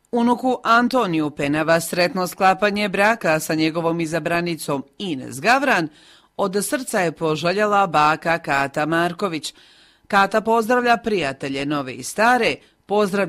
Unuku Antoniju Penava sretno sklapanje braka sa njegovom izabranicom Ines Gavran od srca je poželjela baka Kata Marković. Kata pozdravlja prijatelje nove i stare, pozdravlja